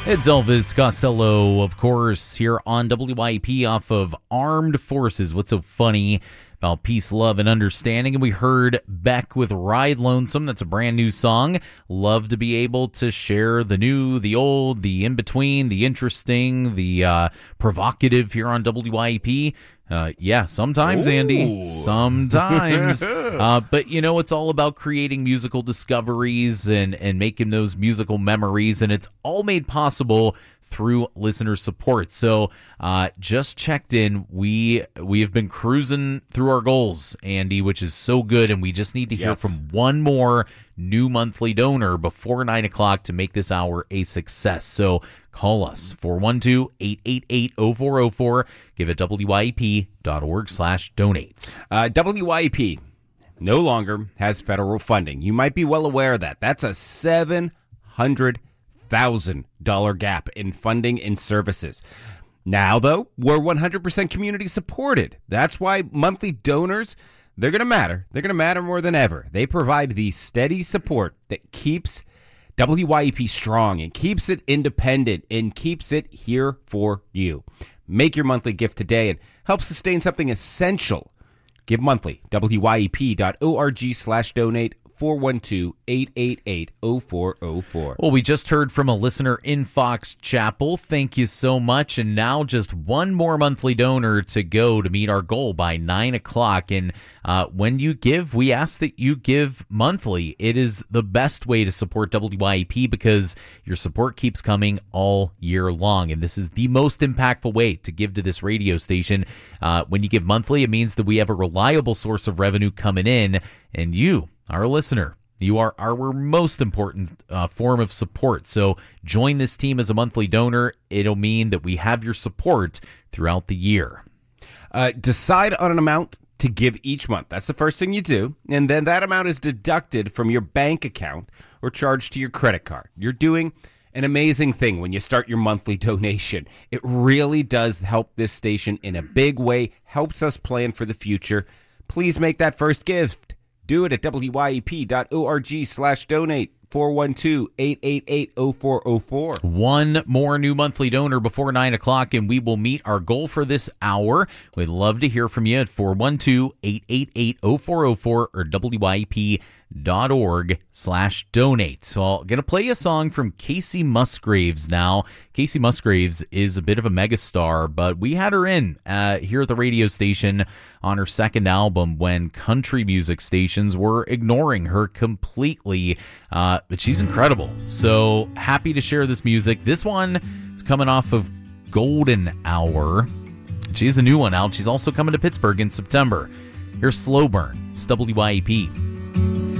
It's Elvis Costello, of course, here on WYP off of Armed Forces. What's so funny about peace, love, and understanding? And we heard Beck with Ride Lonesome. That's a brand new song. Love to be able to share the new, the old, the in-between, the interesting, the provocative here on WYP. Yeah, sometimes, Andy. Sometimes. But, it's all about creating musical discoveries and making those musical memories, and it's all made possible through listener support. So just checked in. We have been cruising through our goals, Andy, which is so good, and we just need to hear from one more new monthly donor before 9 o'clock to make this hour a success. So call us, 412-888-0404. Give it WYEP.org/donate. WYEP no longer has federal funding. You might be well aware of that. That's a $700,000 gap in funding and services. Now, though, we're 100% community supported. That's why monthly donors, they're going to matter. They're going to matter more than ever. They provide the steady support that keeps WYEP strong and keeps it independent and keeps it here for you. Make your monthly gift today and help sustain something essential. Give monthly. WYEP.org/donate. 412-888-0404. Well, we just heard from a listener in Fox Chapel. Thank you so much. And now just one more monthly donor to go to meet our goal by 9 o'clock. And when you give, we ask that you give monthly. It is the best way to support WYEP because your support keeps coming all year long. And this is the most impactful way to give to this radio station. When you give monthly, it means that we have a reliable source of revenue coming in, and you, our listener, you are our most important form of support. So join this team as a monthly donor. It'll mean that we have your support throughout the year. Decide on an amount to give each month. That's the first thing you do. And then that amount is deducted from your bank account or charged to your credit card. You're doing an amazing thing when you start your monthly donation. It really does help this station in a big way, helps us plan for the future. Please make that first gift. Do it at WYEP.org/donate. 412-888-0404. One more new monthly donor before 9 o'clock, and we will meet our goal for this hour. We'd love to hear from you at 412-888-0404 or WYEP.org/donate. So I'm going to play a song from Kacey Musgraves now. Kacey Musgraves is a bit of a megastar, but we had her in here at the radio station on her second album when country music stations were ignoring her completely. But she's incredible. So happy to share this music. This one is coming off of Golden Hour. She has a new one out. She's also coming to Pittsburgh in September. Here's Slow Burn. It's WYEP.